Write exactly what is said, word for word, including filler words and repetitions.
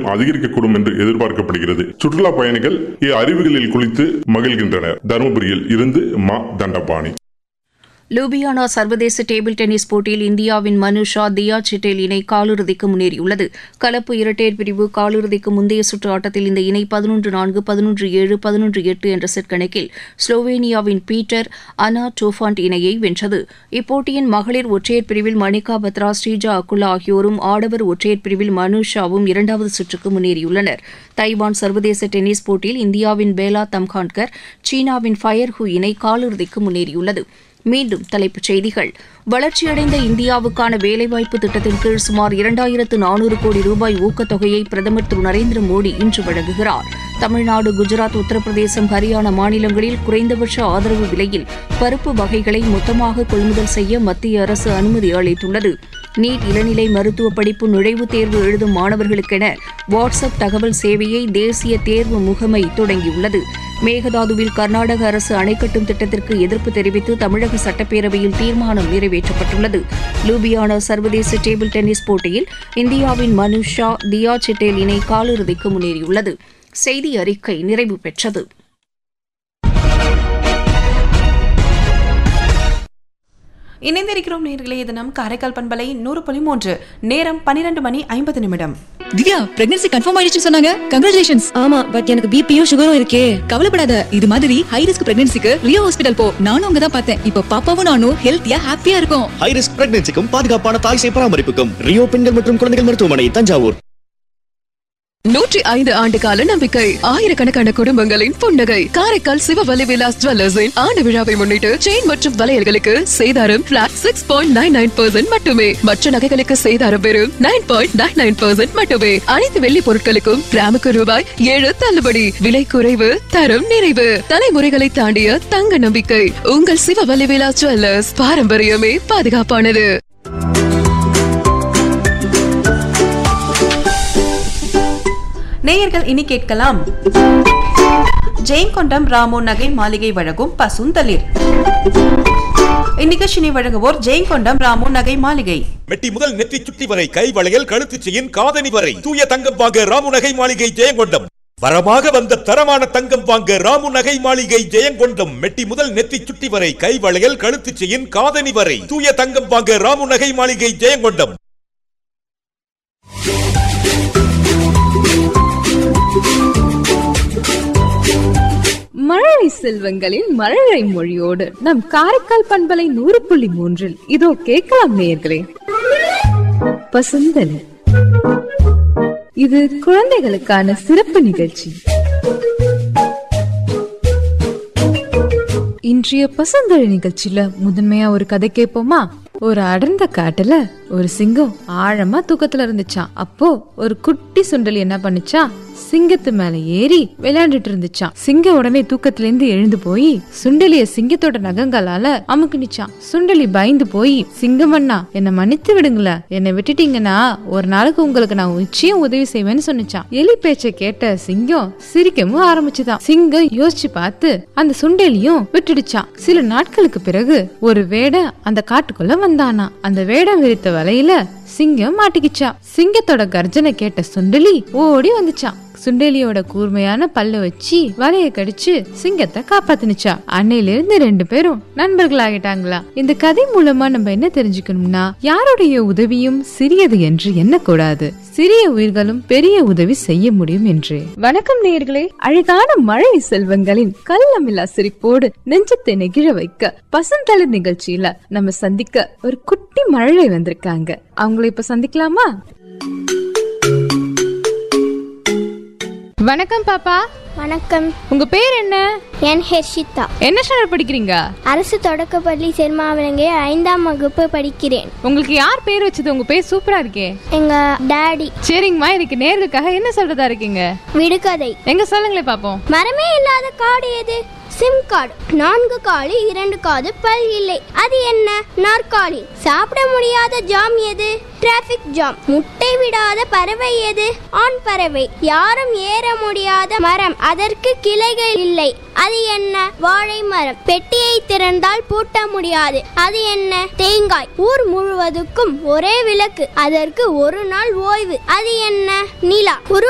மேலும் அதிகரிக்கக்கூடும் என்று எதிர்பார்க்கப்படுகிறது. சுற்றுலா பயணிகள் அருவிகளில் குளித்து மகிழ்கின்றனர். தருமபுரியில் இருந்து மா தண்டபாணி. லூபியானா சர்வதேச டேபிள் டென்னிஸ் போட்டியில் இந்தியாவின் மனுஷா தியா சிட்டேல் இணை காலிறுதிக்கு முன்னேறியுள்ளது. கலப்பு இரட்டையர் பிரிவு காலிறுதிக்கு முந்தைய சுற்று ஆட்டத்தில் இந்த இணை பதினொன்று நான்கு பதினொன்று ஏழு பதினொன்று எட்டு என்ற செட் கணக்கில் ஸ்லோவேனியாவின் பீட்டர் அனா டோஃபாண்ட் இணையை வென்றது. இப்போட்டியின் மகளிர் ஒற்றையர் பிரிவில் மணிகா பத்ரா ஸ்ரீஜா அக்குலா ஆகியோரும் ஆடவர் ஒற்றையர் பிரிவில் மனுஷாவும் இரண்டாவது சுற்றுக்கு முன்னேறியுள்ளனர். தைவான் சர்வதேச டென்னிஸ் போட்டியில் இந்தியாவின் பேலா தம்கான்கர் சீனாவின் ஃபயர் ஹூ இணை காலிறுதிக்கு முன்னேறியுள்ளது. மீண்டும் தலைப்புச் செய்திகள். வளர்ச்சியடைந்த இந்தியாவுக்கான வேலைவாய்ப்பு திட்டத்தின் கீழ் சுமார் இரண்டாயிரத்து நானூறு கோடி ரூபாய் ஊக்கத்தொகையை பிரதமர் திரு நரேந்திர மோடி இன்று வழங்குகிறார். தமிழ்நாடு, குஜராத், உத்தரப்பிரதேசம், ஹரியானா மாநிலங்களில் குறைந்தபட்ச ஆதரவு விலையில் பருப்பு வகைகளை மொத்தமாக கொள்முதல் செய்ய மத்திய அரசு அனுமதி அளித்துள்ளது. நீட் இளநிலை மருத்துவ படிப்பு நுழைவுத் தேர்வு எழுதும் மாணவர்களுக்கென வாட்ஸ்அப் தகவல் சேவையை தேசிய தேர்வு முகமை தொடங்கியுள்ளது. மேகதாதுவில் கர்நாடக அரசு அணை கட்டும் திட்டத்திற்கு எதிர்ப்பு தெரிவித்து தமிழக சட்டப்பேரவையில் தீர்மானம் நிறைவேற்றப்பட்டுள்ளது. லூபியானா சர்வதேச டேபிள் டென்னிஸ் போட்டியில் இந்தியாவின் மனுஷா தியா சிட்டேல் இணை காலிறுதிக்கு முன்னேறியுள்ளது. செய்தி அறிக்கை நிறைவு பெற்றது. இணைந்திருக்கிறோம் நேர்களே. இது நம் காரைக்கால் பண்பலை நூறு புள்ளி மூன்று. நேரம் பன்னிரண்டு மணி ஐம்பது நிமிடம். திவ்யா, பிரெக்னன்சி கன்ஃபார்ம் ஆயிடுச்சு சொன்னாங்க. கங்க்ராச்சுலேஷன்ஸ். ஆமா, பட் எனக்கு பிபியும் சுகரும் இருக்கே. கவலைப்படாத, இது மாதிரி ஹை ரிஸ்க் பிரெக்னன்சிக்கு ரியோ ஹாஸ்பிடல் போ. நானும் அங்க தான் பார்த்தேன். இப்போ பாப்பாவும் நானும் ஹெல்த்தியா ஹாப்பியா இருக்கும். ஹை ரிஸ்க் பிரெக்னன்சிக்கும் பாதுகாப்பான தாய் சேய் பராமரிப்புக்கும் ரியோ பெண்கள் மற்றும் குழந்தைகள் மருத்துவமனை, தஞ்சாவூர். நூற்றி ஐந்து ஆண்டு கால நம்பிக்கை, ஆயிரக்கணக்கான குடும்பங்களின் புன்னகை. காரைக்கால் சிவவலி விலாஸ் ஜுவல்லர்ஸின் ஆண்டு விழாவை முன்னிட்டு செயின் மற்றும் வளையல்களுக்கு சேதாரம் plot six point nine nine percent மட்டுமே. மற்ற நகைகளுக்கு சேதாரம் வெறும் nine point nine nine percent மட்டுமே. அனைத்து வெள்ளி பொருட்களுக்கும் கிராமுக்கு ரூபாய் ஏழு தள்ளுபடி. விலை குறைவு, தரம் நிறைவு. தலைமுறைகளை தாண்டிய தங்க நம்பிக்கை. உங்கள் சிவவலி விலாஸ் ஜுவல்லர்ஸ். பாரம்பரியமே பாதுகாப்பானது. நேயர்கள் இனி கேட்கலாம். ஜெயங்கொண்டம் ராமு நகை மாளிகை வழங்கும் பசுந்தளிர். இந்நிகழ்ச்சியை வழங்குவோர் ஜெயங்கொண்டம் ராமு நகை மாளிகை. மெட்டி முதல் நெற்றி சுட்டி வரை கை வளையல், கழுத்து செயின், காதணி வரை தூய தங்கம் வாங்க ராமு நகை மாளிகை ஜெயங்கொண்டம். வரமாக வந்த தரமான தங்கம் வாங்க ராமு நகை மாளிகை ஜெயங்கொண்டம். மெட்டி முதல் நெத்தி சுட்டி வரை கை வளையல், கழுத்து செயின், காதணி வரை தூய தங்கம் வாங்க ராமு நகை மாளிகை ஜெயங்கொண்டம். மழலை செல்வங்களின் மழலை மொழியோடு நம் காரைக்கால் பண்பலை நூறு புள்ளி மூன்றில் இதோ கேட்கலாம் நேயர்களே. பசுந்தளி, இது குழந்தைகளுக்கான சிறப்பு நிகழ்ச்சி. இன்றைய பசுந்தளி நிகழ்ச்சியில முதன்மையா ஒரு கதை கேட்போமா? ஒரு அடர்ந்த காட்டுல ஒரு சிங்கம் ஆழமா தூக்கத்துல இருந்துச்சான். அப்போ ஒரு குட்டி சுண்டலி என்ன பண்ணுச்சா, சிங்கத்து மேல ஏறி விளையாண்டுட்டு இருந்துச்சான். சிங்கம் உடனே தூக்கத்துல இருந்து எழுந்து போய் சுண்டலிய சிங்கத்தோட நகங்களால அமுக்குனிச்சான். சுண்டலி பயந்து போய், சிங்கம் அண்ணா, என்ன மன்னித்து விடுங்களேன், என்னை விட்டுட்டீங்கன்னா ஒரு நாளுக்கு உங்களுக்கு நான் நிச்சயம் உதவி செய்வேன்னு சொன்னிச்சான். எலி பேச்ச கேட்ட சிங்கம் சிரிக்கவும் ஆரம்பிச்சுதான். சிங்கம் யோசிச்சு பார்த்து அந்த சுண்டலியும் விட்டுடுச்சான். சில நாட்களுக்கு பிறகு ஒரு வேடை அந்த காட்டுக்குள்ள வந்தானா. அந்த வேடம் விரித்த வலையில சிங்கம் மாட்டிக்கிச்சா. சிங்கத்தோட கர்ஜனை கேட்ட சுண்டலி ஓடி வந்துச்சான். சுண்டலியோட கூர்மையான பல்ல வச்சு வலைய கடிச்சு சிங்கத்தை காப்பாத்துனுச்சா. அன்னையில இருந்து ரெண்டு பேரும் நண்பர்கள் ஆகிட்டாங்களா. இந்த கதை மூலமா நம்ம என்ன தெரிஞ்சுக்கணும்னா, யாருடைய உதவியும் சிறியது என்று எண்ணக்கூடாது. சிறிய உயிர்களும் பெரிய உதவி செய்ய முடியும் என்று. வணக்கம் நேயர்களே. அழகான மழை செல்வங்களின் கள்ளமில்லா சிரிப்போடு நெஞ்சத்தை நெகிழ வைக்க பசுந்தளிர் நிகழ்ச்சியில நம்ம சந்திக்க ஒரு குட்டி மழலை வந்திருக்காங்க. அவங்களை இப்ப சந்திக்கலாமா? வணக்கம் பாப்பா. வணக்கம். உங்க பேர் என்ன? என் ஹெர்ஷிதா. என்ன ஸ்டாண்டர்ட் படிக்கிறீங்க? அரசு தொடக்கப்பள்ளி செருமாவிலங்கை ஐந்தாம் வகுப்பு படிக்கிறேன். உங்களுக்கு யார் பேர் வச்சது? உங்க பேர் சூப்பரா இருக்கே. எங்க டாடி. சரிங்கம்மா, எனக்கு நேர்களுக்காக என்ன சொல்றதா இருக்கீங்க? விடுகதை. எங்க சொல்லுங்களே பாப்போம். மரமே இல்லாத காடு எது? Sim card. நான்கு காலு இரண்டு காது பல் இல்லை. அது என்ன? நாற்காலி. சாப்பிட முடியாத ஜாம் எது? Traffic jam. முட்டை விடாத பறவை எது? ஆண் பறவை. யாரும் ஏற முடியாத மரம், அதற்கு கிளைகள் இல்லை. அது என்ன? வாழை மரம். பெட்டியை திறந்தால் பூட்ட முடியாது. அது என்ன? தேங்காய். ஊர் முழுவதுக்கும் ஒரே விளக்கு, அதற்கு ஒரு நாள் ஓய்வு. அது என்ன? நிலா.